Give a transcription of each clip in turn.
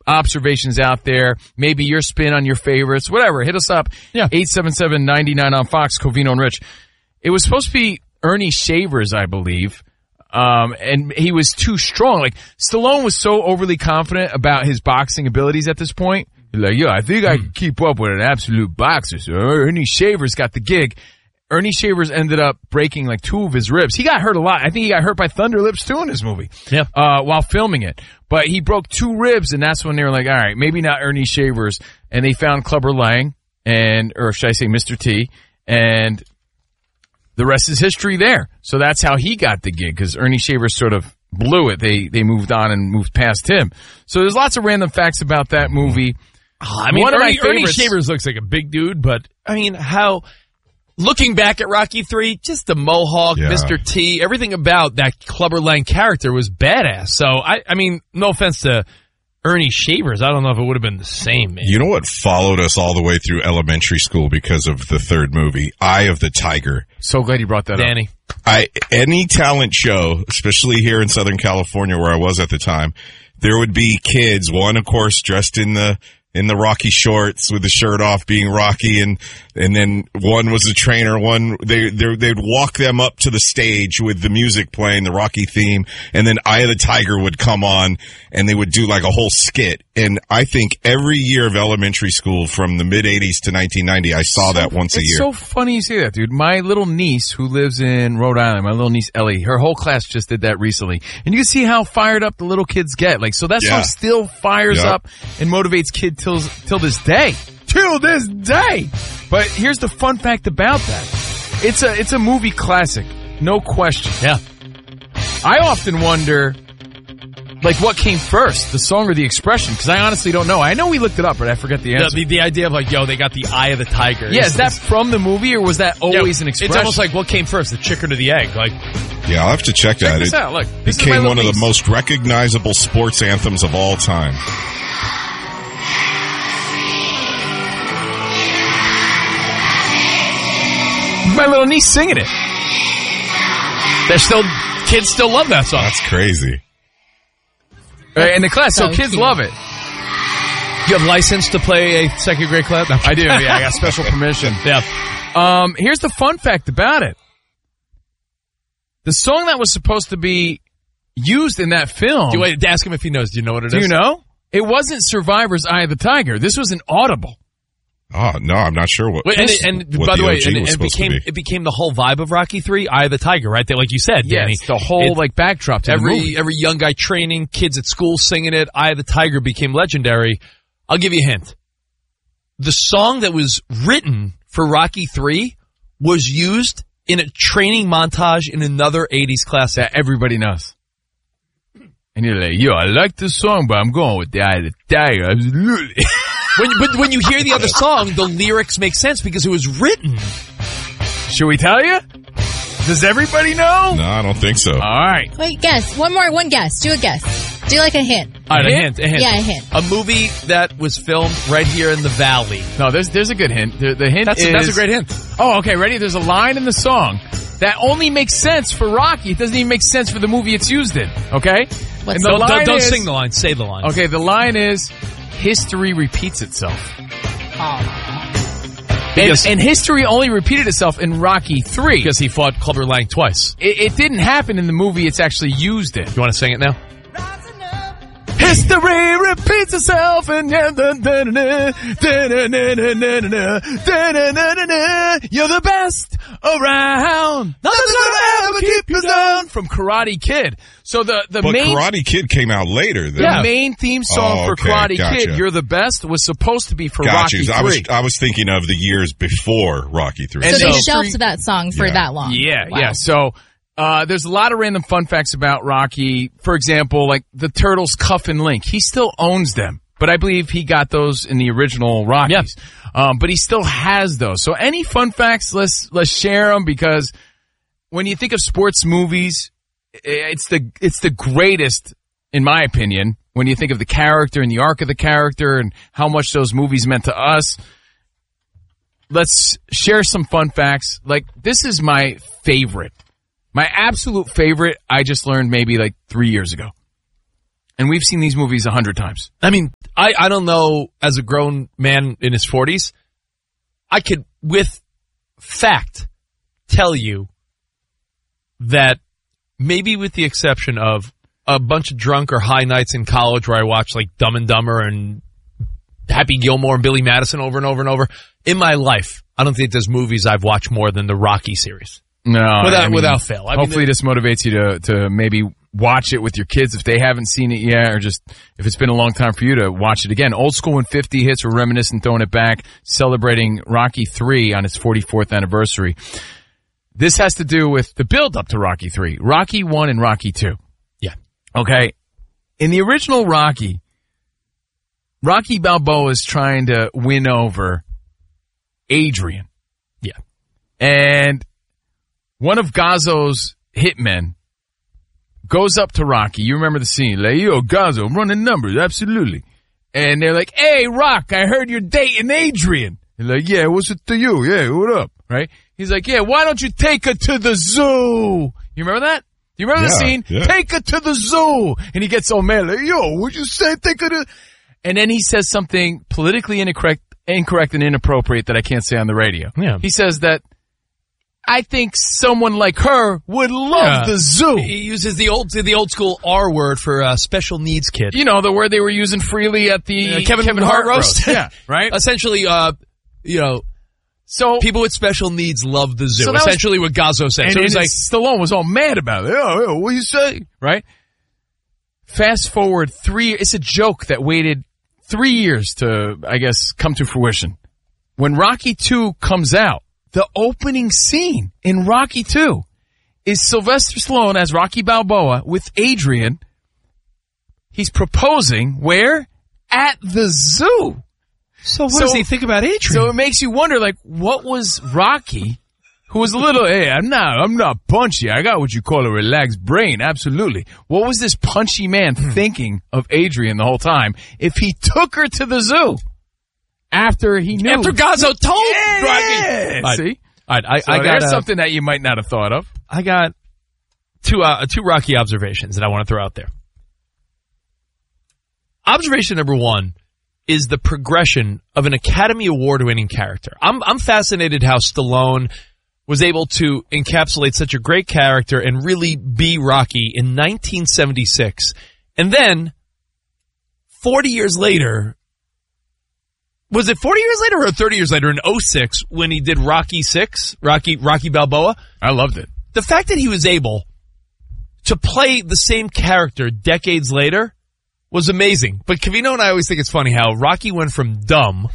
observations out there. Maybe your spin on your favorites, whatever. Hit us up. Yeah. 877-99 on Fox, Covino and Rich. It was supposed to be Ernie Shavers, I believe. And he was too strong. Like, Stallone was so overly confident about his boxing abilities at this point. He's like, I think I can keep up with an absolute boxer. So Ernie Shavers got the gig. Ernie Shavers ended up breaking like 2 of his ribs. He got hurt a lot. I think he got hurt by Thunder Lips too in this movie. Yeah. While filming it. But he broke 2 ribs, and that's when they were like, all right, maybe not Ernie Shavers. And they found Clubber Lang, or should I say Mr. T, and the rest is history there. So that's how he got the gig, because Ernie Shavers sort of blew it. They moved on and moved past him. So there's lots of random facts about that movie. I mean, Ernie Shavers looks like a big dude, but I mean, looking back at Rocky III, just the mohawk, Mr. T, everything about that Clubber Lang character was badass. So, I mean, no offense to Ernie Shavers, I don't know if it would have been the same, man. You know what followed us all the way through elementary school because of the third movie? Eye of the Tiger. So glad you brought that Danny. up. Any talent show, especially here in Southern California where I was at the time, there would be kids, one, of course, dressed in the Rocky shorts with the shirt off being Rocky, and then one was a trainer, they'd walk them up to the stage with the music playing, the Rocky theme, and then Eye of the Tiger would come on and they would do like a whole skit. And I think every year of elementary school from the mid-'80s to 1990, I saw that once a year. It's so funny you say that, dude. My little niece who lives in Rhode Island, my little niece Ellie, her whole class just did that recently. And you can see how fired up the little kids get. Like, so that song still fires up and motivates kids till this day. Till this day! But here's the fun fact about that. It's a movie classic. No question. Yeah. I often wonder, like, what came first, the song or the expression? Because I honestly don't know. I know we looked it up, but I forget the answer. The idea of like, they got the Eye of the Tiger. Yeah, is that from the movie, or was that always an expression? It's almost like what came first, the chicken or the egg? Like, yeah, I'll have to check that. Check this out. Look, this became one of the most recognizable sports anthems of all time. My little niece singing it. Kids still love that song. That's crazy. In the class, so kids love it. You have license to play a second grade class? No. I do, yeah. I got special permission. Yeah. Here's the fun fact about it. The song that was supposed to be used in that film. Ask him if he knows. Do you know what it is? Do you know? It wasn't Survivor's Eye of the Tiger. This was an audible. Oh, no, I'm not sure what. By the way, it became the whole vibe of Rocky III, Eye of the Tiger, right there, like you said, Danny. It's the whole backdrop to every the movie. Every young guy training, kids at school singing it. Eye of the Tiger became legendary. I'll give you a hint. The song that was written for Rocky III was used in a training montage in another 80s classic. That everybody knows. And you're like, I like this song, but I'm going with the Eye of the Tiger. Absolutely. But when you hear the other song, the lyrics make sense because it was written. Should we tell you? Does everybody know? No, I don't think so. All right. Wait, guess. One guess. Do a guess. Do like a hint. All right, a hint. Yeah, a hint. A movie that was filmed right here in the Valley. No, there's a good hint. The hint that's a great hint. Oh, okay, ready? There's a line in the song that only makes sense for Rocky. It doesn't even make sense for the movie it's used in, okay? Don't sing the line. Say the line. Okay, the line is, history repeats itself. And history only repeated itself in Rocky III. Because he fought Clubber Lang twice. It didn't happen in the movie it's actually used in. You want to sing it now? History repeats itself and you're the best around. Nothing's gonna ever keep you down. From Karate Kid. So but Karate Kid came out later. The main theme song for Karate Kid, You're the Best, was supposed to be for Rocky III. I was thinking of the years before Rocky III. So they shelved that song for that long. Yeah. So there's a lot of random fun facts about Rocky. For example, like the Turtles Cuff and Link. He still owns them, but I believe he got those in the original Rockies. Yeah. But he still has those. So any fun facts, let's share them, because when you think of sports movies, it's the greatest, in my opinion, when you think of the character and the arc of the character and how much those movies meant to us. Let's share some fun facts. Like, this is my favorite. My absolute favorite, I just learned maybe like 3 years ago. And we've seen these movies 100 times. I mean, I don't know, as a grown man in his 40s, I could, with fact, tell you that maybe with the exception of a bunch of drunk or high nights in college where I watched like Dumb and Dumber and Happy Gilmore and Billy Madison over and over and over, in my life, I don't think there's movies I've watched more than the Rocky series. No. Without fail. Hopefully this motivates you to maybe watch it with your kids if they haven't seen it yet, or just if it's been a long time for you to watch it again. Old School and 50 Hits, we're reminiscing, throwing it back, celebrating Rocky 3 on its 44th anniversary. This has to do with the build-up to Rocky 3. Rocky 1 and Rocky 2. Yeah. Okay. In the original Rocky Balboa is trying to win over Adrian. Yeah. And one of Gazzo's hitmen goes up to Rocky. You remember the scene. Like, yo, Gazzo, I'm running numbers. Absolutely. And they're like, hey, Rock, I heard you're dating Adrian. He's like, yeah, what's it to you? Yeah, what up? Right? He's like, yeah, why don't you take her to the zoo? You remember that? You remember the scene? Yeah. Take her to the zoo. And he gets all mad. Like, yo, what'd you say? Take her to... And then he says something politically incorrect and inappropriate that I can't say on the radio. Yeah. He says that I think someone like her would love the zoo. He uses the old school R word for special needs kid. You know, the word they were using freely at the Kevin Hart roast. Yeah, right? Essentially, so people with special needs love the zoo. So essentially what Gazzo said. So he's like, Stallone was all mad about it. Oh, what do you say? Right? Fast forward 3 years. It's a joke that waited 3 years to, I guess, come to fruition. When Rocky 2 comes out, the opening scene in Rocky 2 is Sylvester Stallone as Rocky Balboa with Adrian. He's proposing where? At the zoo. So what does he think about Adrian? So it makes you wonder, like, what was Rocky, who was a little, hey, I'm not punchy. I got what you call a relaxed brain. Absolutely. What was this punchy man thinking of Adrian the whole time if he took her to the zoo? After he knew. After Gazzo told Rocky. Right. See? All right, I got something that you might not have thought of. I got two Rocky observations that I want to throw out there. Observation number 1 is the progression of an Academy Award-winning character. I'm fascinated how Stallone was able to encapsulate such a great character and really be Rocky in 1976. And then, 40 years later, was it 40 years later or 30 years later in 06 when he did Rocky 6, Rocky Balboa? I loved it. The fact that he was able to play the same character decades later was amazing. But Covino and I always think it's funny how Rocky went from dumb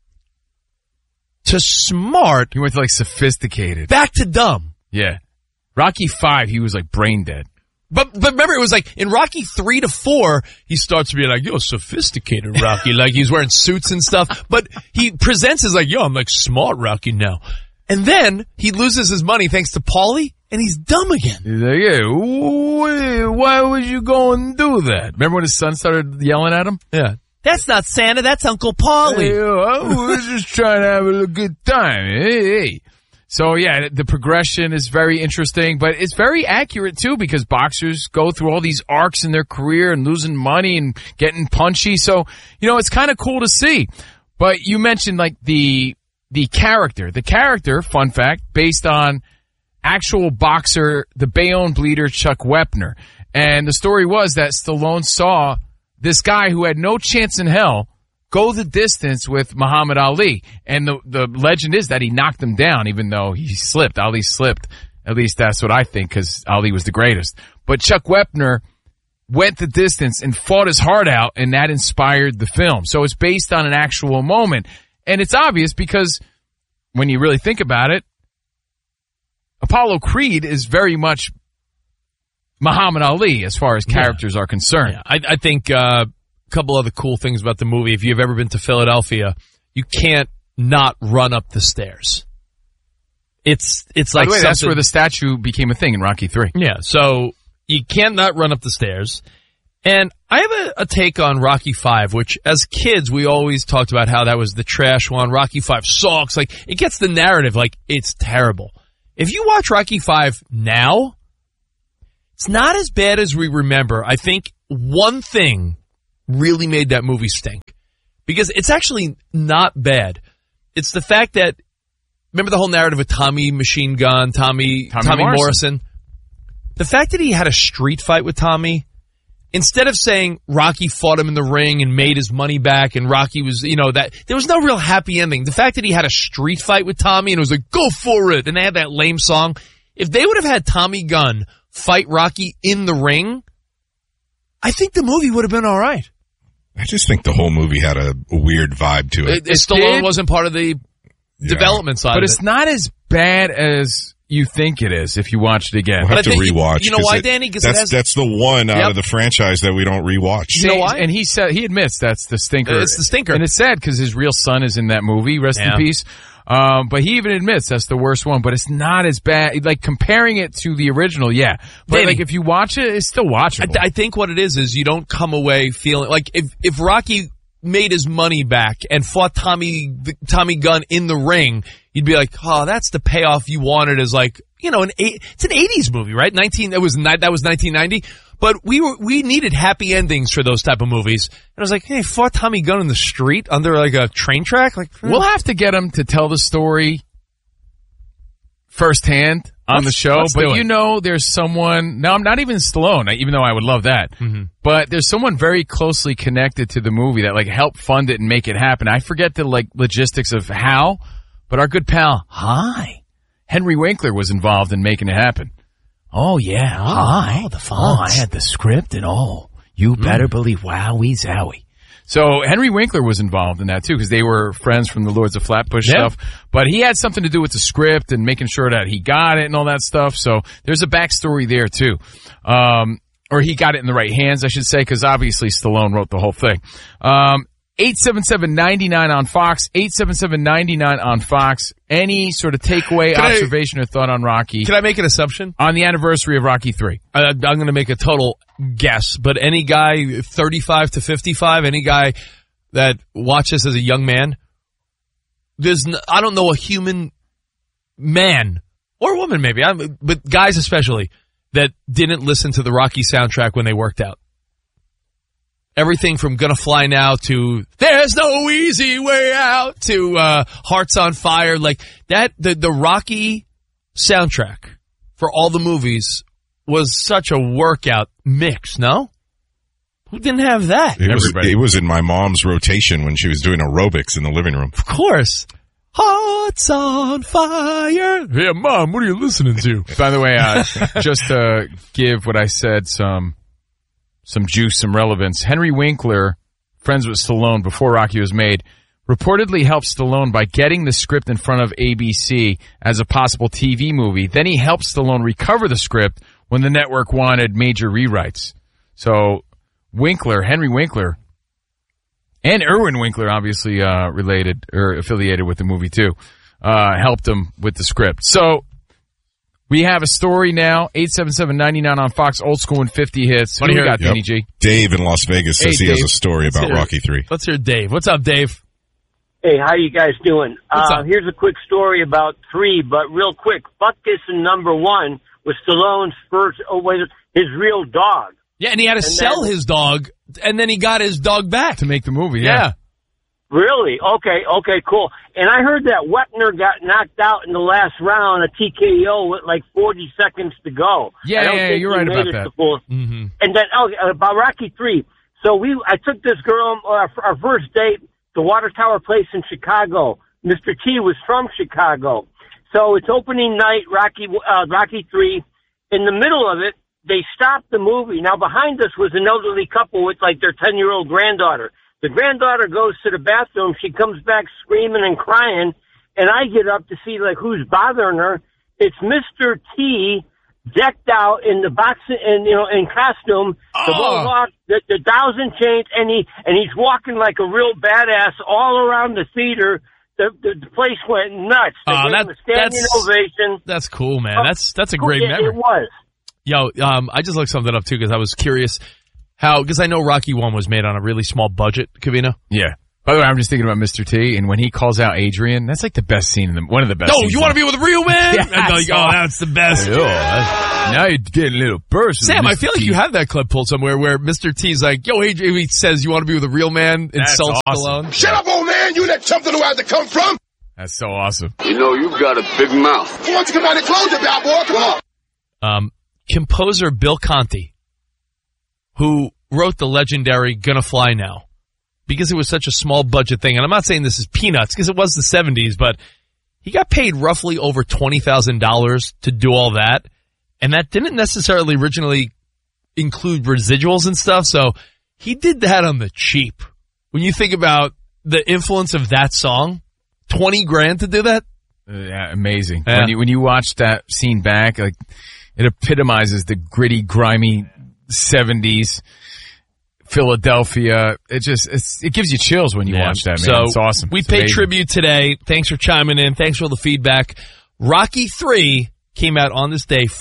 to smart. He went to like sophisticated. Back to dumb. Yeah. Rocky 5, he was like brain dead. But remember, it was like in Rocky 3 to 4, he starts to be like, yo, sophisticated Rocky. Like he's wearing suits and stuff. But he presents as like, yo, I'm like smart Rocky now. And then he loses his money thanks to Paulie, and he's dumb again. He's like, yeah, why would you go and do that? Remember when his son started yelling at him? Yeah. That's not Santa, that's Uncle Paulie. Hey, I was just trying to have a good time. Hey. So, yeah, the progression is very interesting, but it's very accurate, too, because boxers go through all these arcs in their career and losing money and getting punchy. So, you know, it's kind of cool to see. But you mentioned, like, the character. The character, fun fact, based on actual boxer, the Bayonne bleeder Chuck Wepner. And the story was that Stallone saw this guy who had no chance in hell go the distance with Muhammad Ali. And the legend is that he knocked him down, even though he slipped. Ali slipped. At least that's what I think, because Ali was the greatest. But Chuck Wepner went the distance and fought his heart out, and that inspired the film. So it's based on an actual moment. And it's obvious because when you really think about it, Apollo Creed is very much Muhammad Ali as far as characters are concerned. Yeah, I think a couple other cool things about the movie. If you've ever been to Philadelphia, you can't not run up the stairs. It's like, by the way, that's where the statue became a thing in Rocky 3. Yeah, so you can't not run up the stairs. And I have a take on Rocky 5, which as kids we always talked about how that was the trash one. Rocky 5 sucks. Like, it gets the narrative like it's terrible. If you watch Rocky 5 now, it's not as bad as we remember. I think one thing really made that movie stink. because it's actually not bad. It's the fact that, remember the whole narrative of Tommy Machine Gun, Tommy Morrison? The fact that he had a street fight with Tommy, instead of saying Rocky fought him in the ring and made his money back and Rocky was, that there was no real happy ending. The fact that he had a street fight with Tommy and it was like, go for it. And they had that lame song. If they would have had Tommy Gunn fight Rocky in the ring, I think the movie would have been all right. I just think the whole movie had a weird vibe to it. Stallone wasn't part of the development side but of it. It's not as bad as you think it is if you watch it again. We'll have to rewatch. You know why, Danny? That's the one out of the franchise that we don't rewatch. You know why? And he admits that's the stinker. It's the stinker. And it's sad because his real son is in that movie, rest in peace. But he even admits that's the worst one, but it's not as bad. Like, comparing it to the original, yeah. But Danny, like, if you watch it, it's still watchable. I think what it is you don't come away feeling like if Rocky made his money back and fought Tommy Gunn in the ring, you'd be like, oh, that's the payoff you wanted as like, it's an 80s movie, right? That was 1990. But we needed happy endings for those type of movies. And I was like, hey, fought Tommy Gunn in the street under like a train track? Like, we'll have to get him to tell the story firsthand on the show. But there's someone, now I'm not even Stallone, even though I would love that. Mm-hmm. But there's someone very closely connected to the movie that like helped fund it and make it happen. I forget the like logistics of how, but our good pal, Henry Winkler was involved in making it happen. Oh, yeah. The funds. I had the script and you better believe, wowee zowie. So Henry Winkler was involved in that too because they were friends from the Lords of Flatbush stuff. But he had something to do with the script and making sure that he got it and all that stuff. So there's a backstory there too. Or he got it in the right hands, I should say, because obviously Stallone wrote the whole thing. 877-99 on Fox, 877-99 on Fox. Any sort of takeaway, observation, or thought on Rocky? Can I make an assumption? On the anniversary of Rocky 3. I'm going to make a total guess, but any guy 35 to 55, any guy that watches as a young man, I don't know a human man, or woman maybe, but guys especially, that didn't listen to the Rocky soundtrack when they worked out. Everything from Gonna Fly Now to There's No Easy Way Out to Hearts on Fire, like that. The Rocky soundtrack for all the movies was such a workout mix. No, who didn't have that? It was in my mom's rotation when she was doing aerobics in the living room. Of course. Hearts on Fire. Yeah, Mom, what are you listening to? By the way, just to give what I said some juice, some relevance. Henry Winkler, friends with Stallone before Rocky was made, reportedly helped Stallone by getting the script in front of ABC as a possible TV movie. Then he helped Stallone recover the script when the network wanted major rewrites. So Henry Winkler, and Irwin Winkler, obviously related or affiliated with the movie too, helped him with the script. So we have a story now, 877-99 on Fox, old school and 50 hits. What do you got, Danny G? Dave in Las Vegas says he has a story about Rocky 3. Let's hear Dave. What's up, Dave? Hey, how you guys doing? What's up? Here's a quick story about 3, but real quick. Butkus in number 1 was Stallone's his real dog. Yeah, and he had to sell his dog, and then he got his dog back. To make the movie, yeah. Really? Okay, cool. And I heard that Wepner got knocked out in the last round, a TKO with like 40 seconds to go. Yeah, you're right about that. Mm-hmm. And then, about Rocky 3. So I took this girl, our first date, the Water Tower Place in Chicago. Mr. T was from Chicago. So it's opening night, Rocky 3. In the middle of it, they stopped the movie. Now behind us was an elderly couple with like their 10-year-old granddaughter. The granddaughter goes to the bathroom. She comes back screaming and crying, and I get up to see like who's bothering her. It's Mr. T, decked out in the boxing and in costume, the mohawk, the dials and chains, and he's walking like a real badass all around the theater. The place went nuts. They gave him a standing ovation. That's cool, man. That's a great memory. It was. Yo, I just looked something up too because I was curious. Because I know Rocky 1 was made on a really small budget, Covino. Yeah. By the way, I'm just thinking about Mr. T, and when he calls out Adrian, that's like the best scene one of the best. No, you want to be with a real man? Yeah, that's the best. Now you're getting a little personal. Sam, I feel like you have that clip pulled somewhere where Mr. T's like, yo, Adrian, he says, you want to be with a real man? Insults awesome. Stallone. Shut up, old man. You let something know where to come from. That's so awesome. You know, you've got a big mouth. Why don't you come out and close it, bad boy? Come on. Composer Bill Conti, who wrote the legendary Gonna Fly Now, because it was such a small budget thing, and I'm not saying this is peanuts because it was the 70s, but he got paid roughly over $20,000 to do all that, and that didn't necessarily originally include residuals and stuff, so he did that on the cheap. When you think about the influence of that song, $20,000 to do that? Yeah, amazing. Yeah. When you watch that scene back, like it epitomizes the gritty, grimy 70s Philadelphia. It gives you chills when you watch that, man. It's awesome. We paid tribute today. Thanks for chiming in. Thanks for all the feedback. Rocky III came out on this day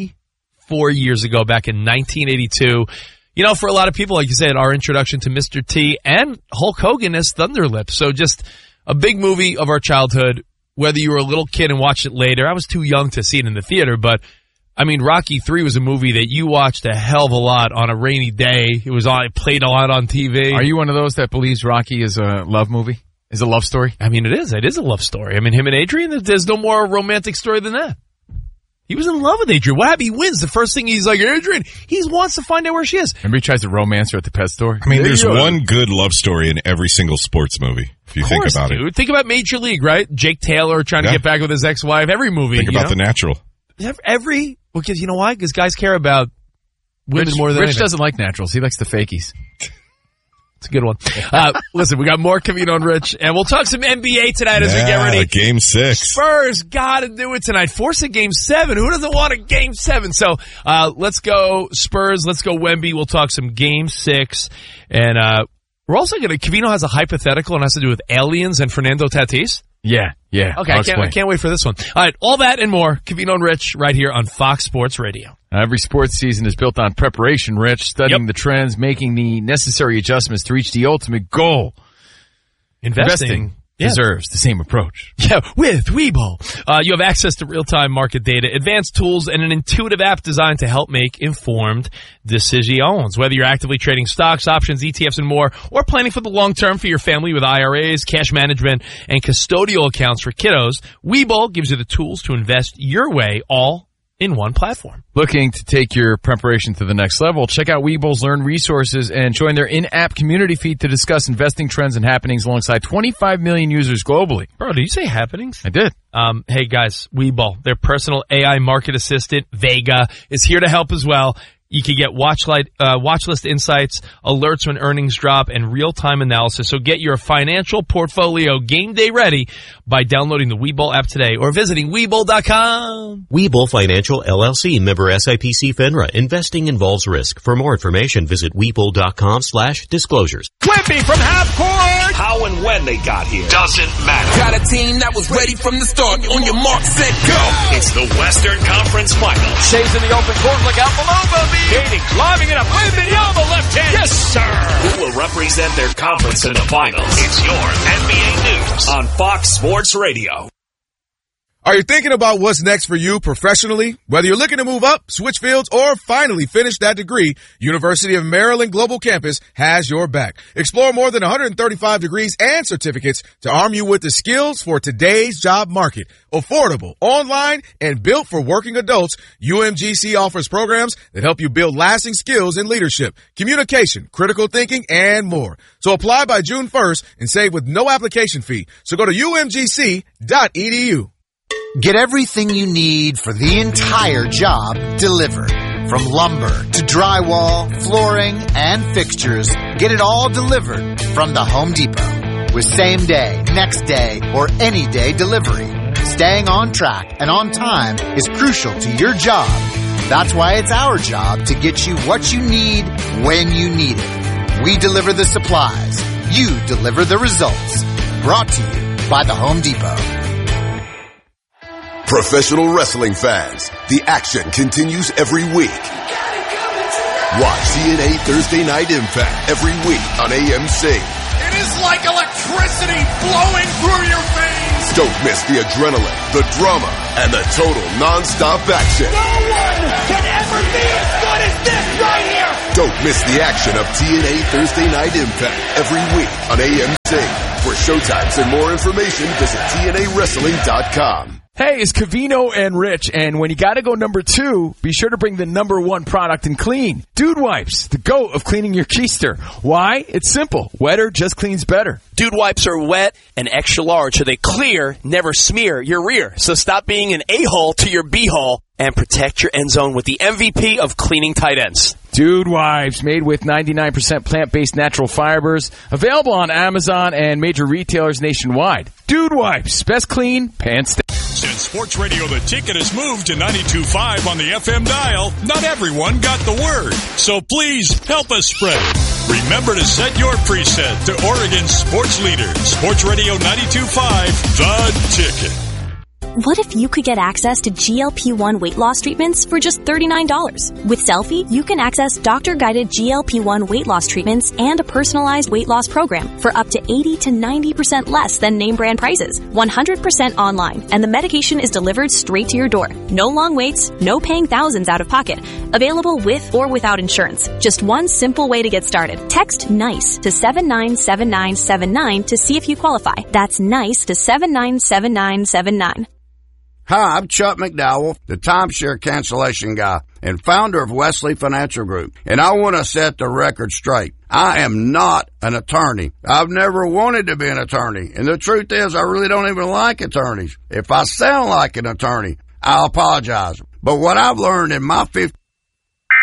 44 years ago, back in 1982. You know, for a lot of people, like you said, our introduction to Mr. T and Hulk Hogan as Thunderlip. So just a big movie of our childhood, whether you were a little kid and watched it later. I was too young to see it in the theater, but I mean, Rocky III was a movie that you watched a hell of a lot on a rainy day. It played a lot on TV. Are you one of those that believes Rocky is a love movie? Is a love story? I mean, it is. It is a love story. I mean, him and Adrian, there's no more romantic story than that. He was in love with Adrian. What happened? He wins. The first thing he's like, Adrian, he wants to find out where she is. Remember he tries to romance her at the pet store? I mean, there's one good love story in every single sports movie, if you think about it. Think about Major League, right? Jake Taylor trying to get back with his ex-wife. Every movie. Think about The Natural. Because you know why? Because guys care about women more than Rich anything. doesn't like naturals. He likes the fakies. It's a good one. Listen, we got more Covino and Rich, and we'll talk some NBA tonight as we get ready. Game 6. Spurs got to do it tonight. Force a Game 7. Who doesn't want a Game 7? So let's go Spurs. Let's go Wemby. We'll talk some Game 6. And we're also going to, Covino has a hypothetical and has to do with aliens and Fernando Tatis. Yeah. Okay, I can't wait for this one. All right, all that and more. Covino and Rich right here on Fox Sports Radio. Every sports season is built on preparation, Rich, studying the trends, making the necessary adjustments to reach the ultimate goal. Investing deserves the same approach. Yeah, with Webull. You have access to real-time market data, advanced tools, and an intuitive app designed to help make informed decisions. Whether you're actively trading stocks, options, ETFs, and more, or planning for the long term for your family with IRAs, cash management, and custodial accounts for kiddos, Webull gives you the tools to invest your way all in one platform. Looking to take your preparation to the next level? Check out Webull's Learn resources and join their in-app community feed to discuss investing trends and happenings alongside 25 million users globally. Bro, did you say happenings? I did. Hey guys, Webull, their personal AI market assistant, Vega, is here to help as well. You can get watch list insights, alerts when earnings drop, and real-time analysis. So get your financial portfolio game day ready by downloading the Webull app today or visiting Webull.com. Webull Financial LLC, member SIPC FINRA. Investing involves risk. For more information, visit Webull.com/disclosures. Whippy from half court. How and when they got here doesn't matter. Got a team that was ready from the start. On your mark, set, go. It's the Western Conference Finals. Shays in the open court. Look out below, Bobby. Katie climbing it up with the elbow left hand. Yes, sir. Who will represent their conference in the finals? It's your NBA News on Fox Sports Radio. Are you thinking about what's next for you professionally? Whether you're looking to move up, switch fields, or finally finish that degree, University of Maryland Global Campus has your back. Explore more than 135 degrees and certificates to arm you with the skills for today's job market. Affordable, online, and built for working adults, UMGC offers programs that help you build lasting skills in leadership, communication, critical thinking, and more. So apply by June 1st and save with no application fee. So go to umgc.edu. Get everything you need for the entire job delivered. From lumber to drywall, flooring, and fixtures, get it all delivered from the Home Depot. With same day, next day, or any day delivery. Staying on track and on time is crucial to your job. That's why it's our job to get you what you need when you need it. We deliver the supplies. You deliver the results. Brought to you by the Home Depot. Professional wrestling fans, the action continues every week. Watch TNA Thursday Night Impact every week on AMC. It is like electricity. electricity flowing through your veins. Don't miss the adrenaline, the drama, and the total non-stop action. No one can ever be as good as this right here. Don't miss the action of TNA Thursday Night Impact every week on AMC. For showtimes and more information, visit TNAWrestling.com. Hey, it's Covino and Rich, and when you gotta go number 2, be sure to bring the number 1 product in clean. Dude Wipes, the GOAT of cleaning your keister. Why? It's simple. Wetter just cleans better. Dude Wipes are wet and extra large, so they clear, never smear your rear. So stop being an a-hole to your b-hole and protect your end zone with the MVP of cleaning tight ends. Dude Wipes, made with 99% plant-based natural fibers, available on Amazon and major retailers nationwide. Dude Wipes, best clean, pants down. Since Sports Radio The Ticket has moved to 92.5 on the FM dial, not everyone got the word. So please help us spread it. Remember to set your preset to Oregon's sports leader, Sports Radio 92.5, The Ticket. What if you could get access to GLP-1 weight loss treatments for just $39? With Selfie, you can access doctor-guided GLP-1 weight loss treatments and a personalized weight loss program for up to 80 to 90% less than name brand prices, 100% online, and the medication is delivered straight to your door. No long waits, no paying thousands out of pocket. Available with or without insurance. Just one simple way to get started. Text NICE to 797979 to see if you qualify. That's NICE to 797979. Hi, I'm Chuck McDowell, the timeshare cancellation guy and founder of Wesley Financial Group. And I want to set the record straight. I am not an attorney. I've never wanted to be an attorney. And the truth is, I really don't even like attorneys. If I sound like an attorney, I apologize. But what I've learned in my 15